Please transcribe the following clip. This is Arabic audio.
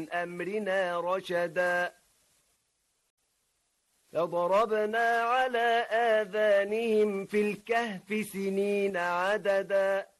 من أمرنا رشدا فضربنا على آذانهم في الكهف سنين عددا